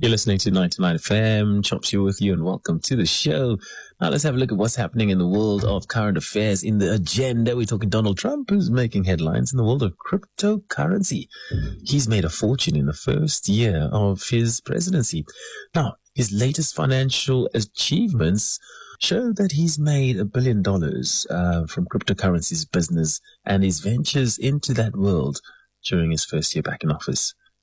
You're listening to 99 FM, Chops here with you, and welcome to the show. Now let's have a look at what's happening in the world of current affairs. In the agenda, we're talking Donald Trump, who's making headlines in the world of cryptocurrency. He's made a fortune in the first year of his presidency. Now, his latest financial achievements show that he's made $1 billion from cryptocurrencies business and his ventures into that world during his first year back in office.